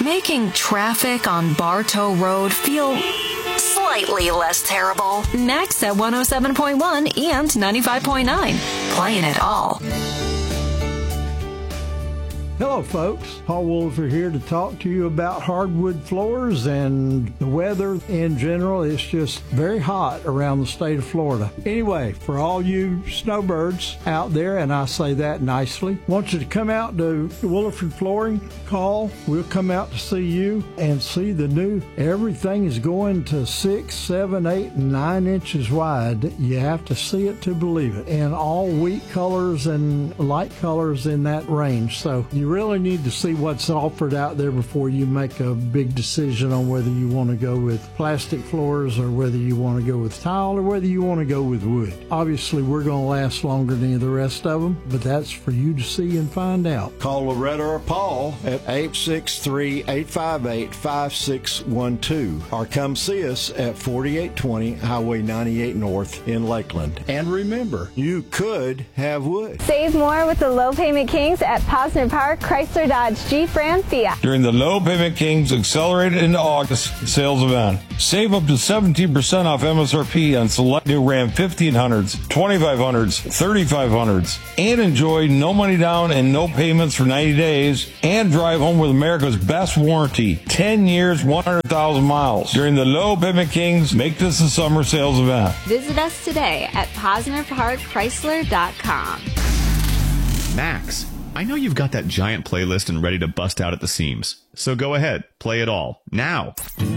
making traffic on Bartow Road feel slightly less terrible. Next at 107.1 and 95.9. Playing it all. Hello, folks. Paul Woolfer here to talk to you about hardwood floors and the weather in general. It's just very hot around the state of Florida. Anyway, for all you snowbirds out there, and I say that nicely, want you to come out to Williford Flooring. Call. We'll come out to see you and see the new. Everything is going to 6, 7, 8, and 9 inches wide. You have to see it to believe it. And all wheat colors and light colors in that range. So you really need to see what's offered out there before you make a big decision on whether you want to go with plastic floors or whether you want to go with tile or whether you want to go with wood. Obviously, we're going to last longer than the rest of them, but that's for you to see and find out. Call Loretta or Paul at 863-858-5612 or come see us at 4820 Highway 98 North in Lakeland. And remember, you could have wood. Save more with the Low Payment Kings at Posner Park, Chrysler, Dodge, Jeep, Ram, Fiat. During the Low Payment Kings Accelerated into August sales event, save up to 17% off MSRP on select new Ram 1500s, 2500s, 3500s, and enjoy no money down and no payments for 90 days, and drive home with America's best warranty, 10 years, 100,000 miles. During the Low Payment Kings, make this a summer sales event. Visit us today at PosnerParkChrysler.com. Max, I know you've got that giant playlist and ready to bust out at the seams. So go ahead, play it all, now.